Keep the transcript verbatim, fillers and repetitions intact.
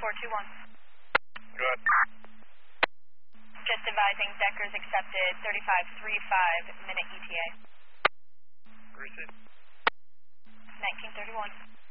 four two one. Go ahead. Just advising Deckers accepted thirty-five three five minute E T A. Receive. nineteen thirty-one.